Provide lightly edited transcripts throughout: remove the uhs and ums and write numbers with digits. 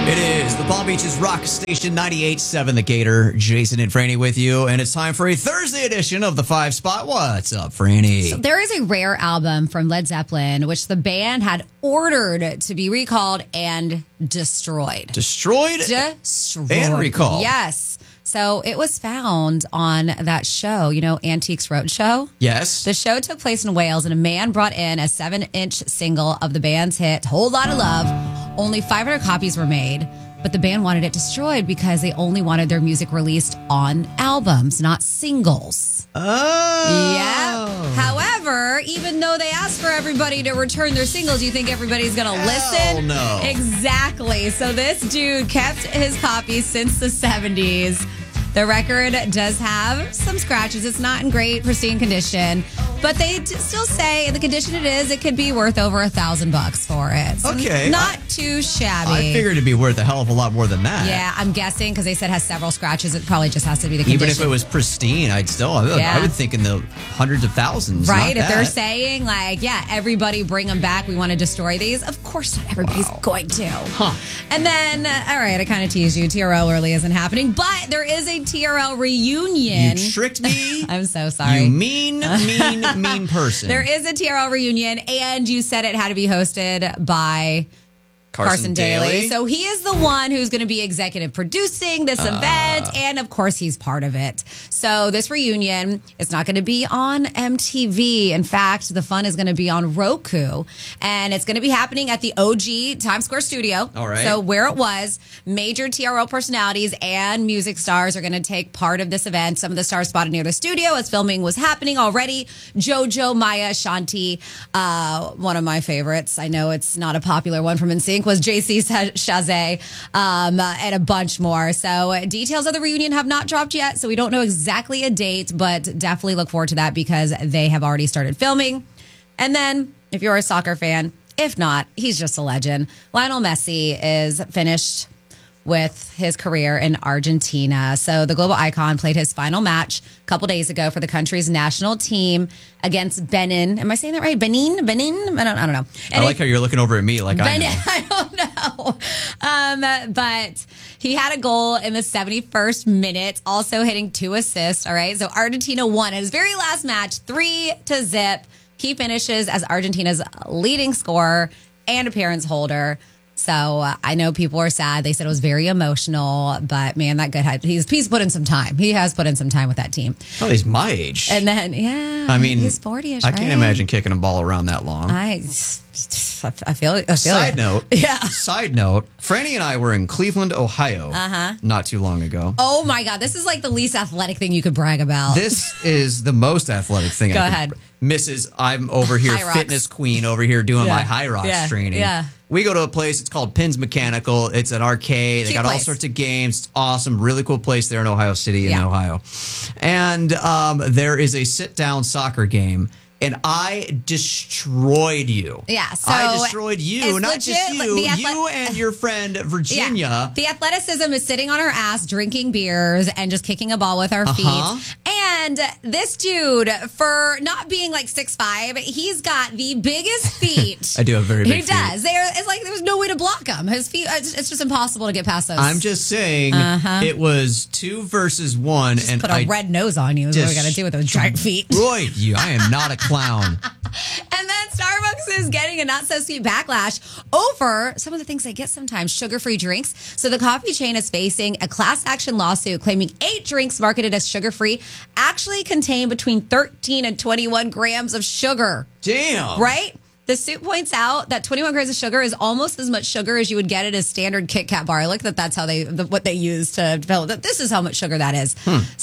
It is the Palm Beaches Rock Station 98.7 The Gator. Jason and Franny with you, and it's time for a Thursday edition of the 5 Spot. What's up, Franny? So there is a rare album from Led Zeppelin, which the band had ordered to be recalled and destroyed. Destroyed? And recalled. Yes. So it was found on that show, Antiques Roadshow. Yes. The show took place in Wales, and a man brought in a 7-inch single of the band's hit, Whole Lotta Love. Only 500 copies were made, but the band wanted it destroyed because they only wanted their music released on albums, not singles. Oh. Yeah. However, even though they asked for everybody to return their singles, you think everybody's going to listen? No. Exactly. So this dude kept his copies since the 70s. The record does have some scratches. It's not in great, pristine condition, but they still say in the condition it is, it could be worth over $1,000 for it. So okay. Not too shabby. I figured it'd be worth a hell of a lot more than that. Yeah, I'm guessing because they said it has several scratches. It probably just has to be the condition. Even if it was pristine, I would think in the hundreds of thousands. Right? If they're saying everybody bring them back, we want to destroy these. Of course not everybody's going to. Huh. And then, all right, I kind of teased you. TRL really isn't happening, but there is a TRL reunion. You tricked me. I'm so sorry. You mean person. There is a TRL reunion, and you said it had to be hosted by Carson Daly. So he is the one who's going to be executive producing this event, and of course he's part of it. So this reunion is not going to be on MTV. In fact, the fun is going to be on Roku, and it's going to be happening at the OG Times Square studio. All right. So where it was, major TRL personalities and music stars are going to take part of this event. Some of the stars spotted near the studio as filming was happening already. JoJo, Maya, Shanti, one of my favorites. I know it's not a popular one from NSYNC. Was JC Chazé, and a bunch more. So details of the reunion have not dropped yet, so we don't know exactly a date, but definitely look forward to that because they have already started filming. And then, if you're a soccer fan, if not, he's just a legend. Lionel Messi is finished with his career in Argentina. So the global icon played his final match a couple days ago for the country's national team against Benin. Am I saying that right? Benin? I don't know. And I like how you're looking over at me like Benin, I know. I don't know. But he had a goal in the 71st minute, also hitting 2 assists. All right. So Argentina won in his very last match, 3-0. He finishes as Argentina's leading scorer and appearance holder. So I know people are sad. They said it was very emotional, but man, that good hype. He's put in some time. He has put in some time with that team. Oh, he's my age. And then, I mean, he's 40-ish, I can't imagine kicking a ball around that long. I feel it. Side note. Yeah. Side note. Franny and I were in Cleveland, Ohio not too long ago. Oh, my God. This is like the least athletic thing you could brag about. This is the most athletic thing. Go ahead. Mrs. I'm over here, fitness queen over here doing my high rocks training. Yeah. We go to a place, it's called Pins Mechanical. It's an arcade. They got all sorts of games. It's awesome. Really cool place there in Ohio City in Ohio. And there is a sit-down soccer game. And I destroyed you. Yeah, so I destroyed you, not legit, just you. You and your friend Virginia. Yeah. The athleticism is sitting on her ass, drinking beers, and just kicking a ball with our feet. And this dude, for not being like 6'5", he's got the biggest feet. I do have very big feet. He does. It's like there's no way to block him. His feet, it's just impossible to get past those. I'm just saying it was 2 versus 1. Just put a red nose on you is what we got to do with those giant feet. Destroyed you. I am not a clown. And then Starbucks is getting a not-so-sweet backlash over some of the things they get sometimes, sugar-free drinks. So the coffee chain is facing a class action lawsuit claiming 8 drinks marketed as sugar-free actually contain between 13 and 21 grams of sugar. Damn. Right? The suit points out that 21 grams of sugar is almost as much sugar as you would get at a standard Kit Kat bar. I like that's how what they use to develop that. This is how much sugar that is.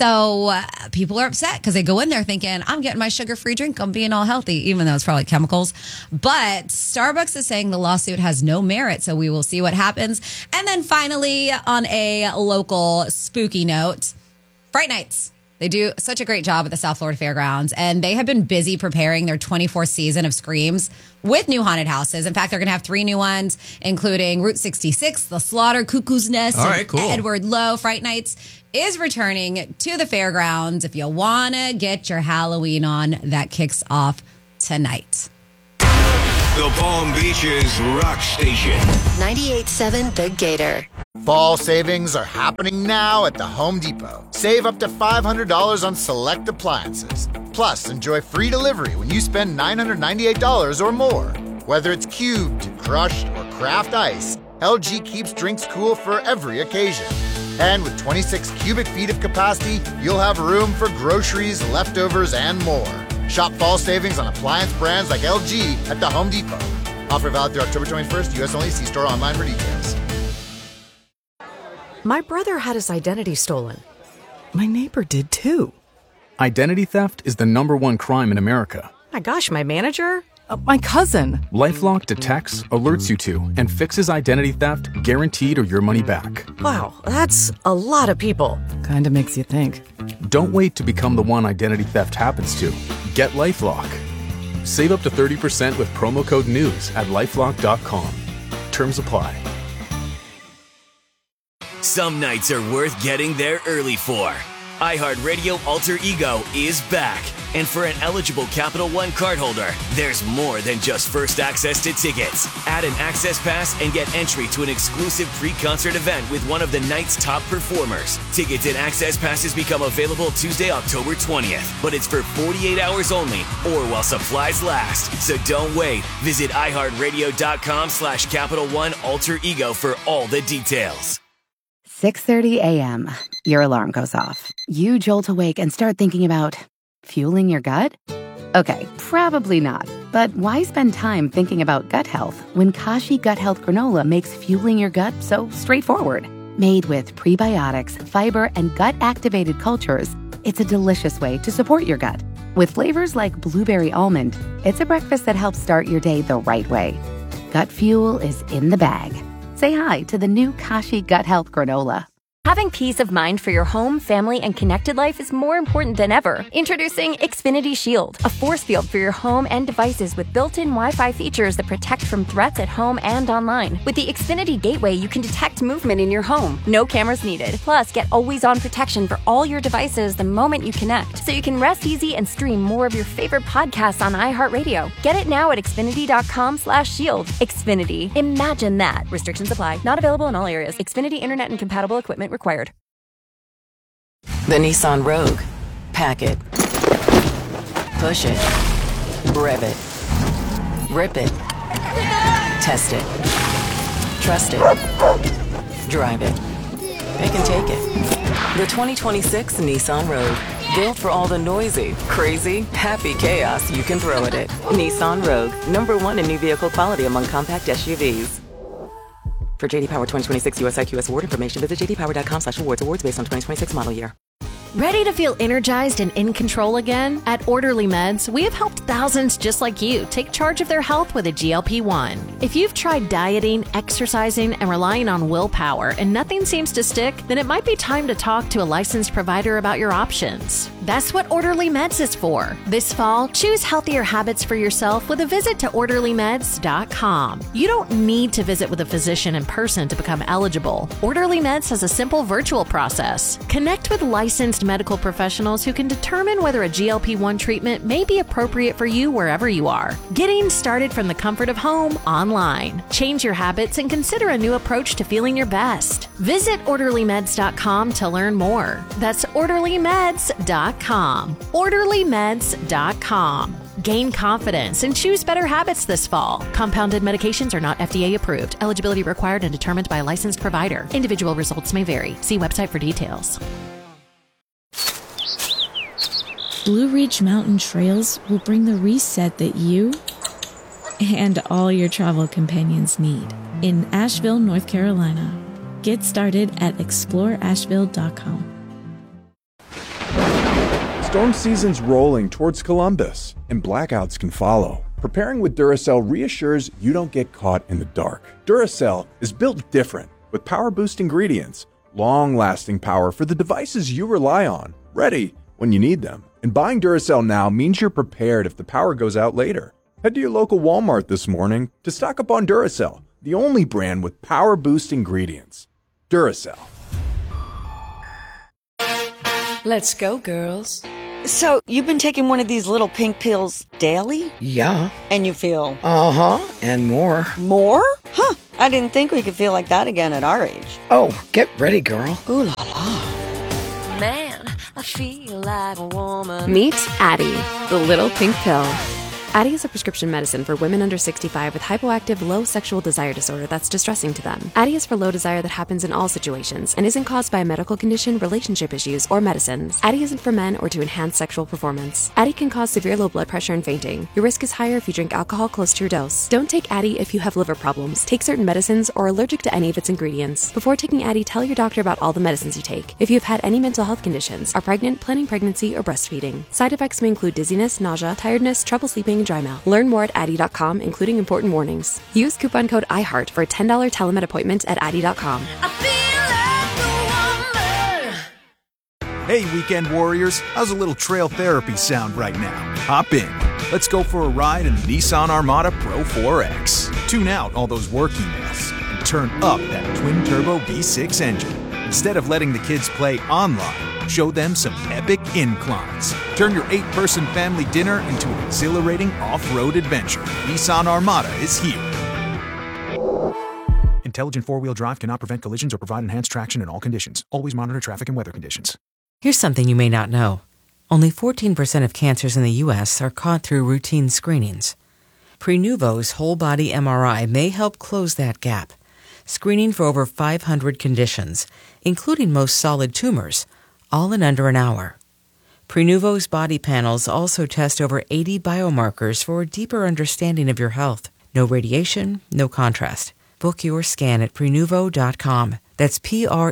So people are upset because they go in there thinking, I'm getting my sugar-free drink. I'm being all healthy, even though it's probably chemicals. But Starbucks is saying the lawsuit has no merit, so we will see what happens. And then finally, on a local spooky note, Fright Nights. They do such a great job at the South Florida Fairgrounds, and they have been busy preparing their 24th season of Screams with new haunted houses. In fact, they're going to have 3 new ones, including Route 66, The Slaughter, Cuckoo's Nest, and cool. Edward Lowe. Fright Nights is returning to the fairgrounds. If you want to get your Halloween on, that kicks off tonight. The Palm Beaches Rock Station. 98.7 The Gator. Fall savings are happening now at the Home Depot. Save up to $500 on select appliances. Plus, enjoy free delivery when you spend $998 or more. Whether it's cubed, crushed, or craft ice, LG keeps drinks cool for every occasion. And with 26 cubic feet of capacity, you'll have room for groceries, leftovers, and more. Shop fall savings on appliance brands like LG at the Home Depot. Offer valid through October 21st, U.S. only. See store online for details. My brother had his identity stolen. My neighbor did too. Identity theft is the #1 crime in America. My gosh, my manager? My cousin. LifeLock detects, alerts you to, and fixes identity theft guaranteed or your money back. Wow, that's a lot of people. Kinda makes you think. Don't wait to become the one identity theft happens to. Get LifeLock. Save up to 30% with promo code NEWS at LifeLock.com. Terms apply. Some nights are worth getting there early for. iHeartRadio Alter Ego is back. And for an eligible Capital One cardholder, there's more than just first access to tickets. Add an access pass and get entry to an exclusive pre-concert event with one of the night's top performers. Tickets and access passes become available Tuesday, October 20th. But it's for 48 hours only or while supplies last. So don't wait. Visit iHeartRadio.com/Capital One Alter Ego for all the details. 6:30 a.m. Your alarm goes off. You jolt awake and start thinking about fueling your gut? Okay, probably not. But why spend time thinking about gut health when Kashi Gut Health Granola makes fueling your gut so straightforward? Made with prebiotics, fiber, and gut-activated cultures, it's a delicious way to support your gut. With flavors like blueberry almond, it's a breakfast that helps start your day the right way. Gut fuel is in the bag. Say hi to the new Kashi Gut Health Granola. Having peace of mind for your home, family, and connected life is more important than ever. Introducing Xfinity Shield, a force field for your home and devices with built-in Wi-Fi features that protect from threats at home and online. With the Xfinity Gateway, you can detect movement in your home. No cameras needed. Plus, get always-on protection for all your devices the moment you connect, so you can rest easy and stream more of your favorite podcasts on iHeartRadio. Get it now at Xfinity.com/shield. Xfinity. Imagine that. Restrictions apply. Not available in all areas. Xfinity Internet and compatible equipment required. The Nissan Rogue. Pack it. Push it. Rev it. Rip it. Test it. Trust it. Drive it. It can take it. The 2026 Nissan Rogue. Built for all the noisy, crazy, happy chaos you can throw at it. Nissan Rogue. #1 in new vehicle quality among compact SUVs. For JD Power 2026 US IQS award information, visit jdpower.com/awards. Awards based on 2026 model year. Ready to feel energized and in control again? At Orderly Meds, we have helped thousands just like you take charge of their health with a GLP-1. If you've tried dieting, exercising, and relying on willpower and nothing seems to stick, then it might be time to talk to a licensed provider about your options. That's what Orderly Meds is for. This fall, choose healthier habits for yourself with a visit to OrderlyMeds.com. You don't need to visit with a physician in person to become eligible. Orderly Meds has a simple virtual process. Connect with licensed medical professionals who can determine whether a GLP-1 treatment may be appropriate for you wherever you are. Getting started from the comfort of home online. Change your habits and consider a new approach to feeling your best. Visit OrderlyMeds.com to learn more. That's OrderlyMeds.com. OrderlyMeds.com. Gain confidence and choose better habits this fall. Compounded medications are not FDA approved. Eligibility required and determined by a licensed provider. Individual results may vary. See website for details. Blue Ridge Mountain Trails will bring the reset that you and all your travel companions need in Asheville, North Carolina. Get started at exploreasheville.com. Storm season's rolling towards Columbus, and blackouts can follow. Preparing with Duracell reassures you don't get caught in the dark. Duracell is built different, with power-boost ingredients, long-lasting power for the devices you rely on, ready when you need them. And buying Duracell now means you're prepared if the power goes out later. Head to your local Walmart this morning to stock up on Duracell, the only brand with power-boost ingredients. Duracell. Let's go, girls. So, you've been taking one of these little pink pills daily? Yeah. And you feel? Uh-huh, and more. More? Huh, I didn't think we could feel like that again at our age. Oh, get ready, girl. Ooh la la. Man, I feel like a woman. Meet Addie, the little pink pill. Addie is a prescription medicine for women under 65 with hypoactive low sexual desire disorder that's distressing to them. Addie is for low desire that happens in all situations and isn't caused by a medical condition, relationship issues, or medicines. Addie isn't for men or to enhance sexual performance. Addie can cause severe low blood pressure and fainting. Your risk is higher if you drink alcohol close to your dose. Don't take Addie if you have liver problems, take certain medicines, or are allergic to any of its ingredients. Before taking Addie, tell your doctor about all the medicines you take. If you've had any mental health conditions, are pregnant, planning pregnancy, or breastfeeding. Side effects may include dizziness, nausea, tiredness, trouble sleeping, and dry mouth. Learn more at Addie.com, including important warnings. Use coupon code IHEART for a $10 telemed appointment at Addie.com. Hey, weekend warriors, how's a little trail therapy sound right now? Hop in. Let's go for a ride in the Nissan Armada Pro 4X. Tune out all those work emails and turn up that twin-turbo V6 engine. Instead of letting the kids play online, show them some epic inclines. Turn your 8-person family dinner into an exhilarating off-road adventure. Nissan Armada is here. Intelligent four-wheel drive cannot prevent collisions or provide enhanced traction in all conditions. Always monitor traffic and weather conditions. Here's something you may not know. Only 14% of cancers in the U.S. are caught through routine screenings. Prenuvo's whole-body MRI may help close that gap, screening for over 500 conditions, including most solid tumors, all in under an hour. Prenuvo's body panels also test over 80 biomarkers for a deeper understanding of your health. No radiation, no contrast. Book your scan at Prenuvo.com. That's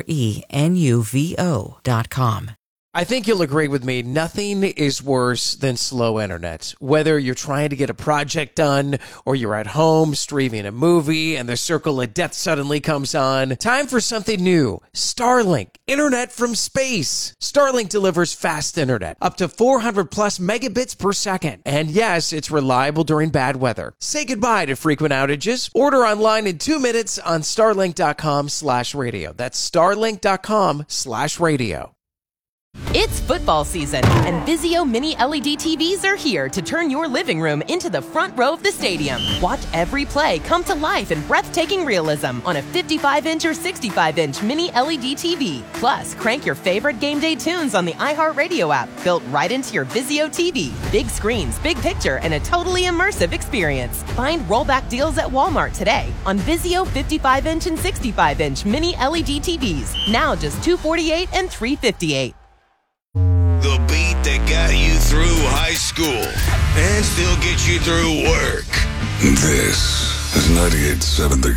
Prenuvo.com. I think you'll agree with me, nothing is worse than slow internet. Whether you're trying to get a project done or you're at home streaming a movie and the circle of death suddenly comes on, time for something new. Starlink, internet from space. Starlink delivers fast internet, up to 400 plus megabits per second. And yes, it's reliable during bad weather. Say goodbye to frequent outages. Order online in 2 minutes on starlink.com/radio. That's starlink.com/radio. It's football season, and Vizio Mini LED TVs are here to turn your living room into the front row of the stadium. Watch every play come to life in breathtaking realism on a 55-inch or 65-inch Mini LED TV. Plus, crank your favorite game day tunes on the iHeartRadio app, built right into your Vizio TV. Big screens, big picture, and a totally immersive experience. Find rollback deals at Walmart today on Vizio 55-inch and 65-inch Mini LED TVs. Now just $248 and $358. The beat that got you through high school and still gets you through work. This is 98.7 The